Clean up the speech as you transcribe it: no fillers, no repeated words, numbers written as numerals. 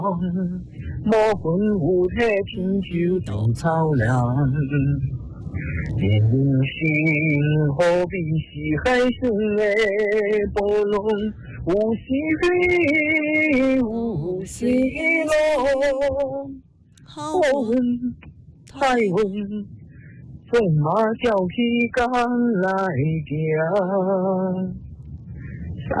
无魂有体，亲像稻草人。人生何必是海上的波浪？有是非，有是路。好运歹运，总嘛照起工来行。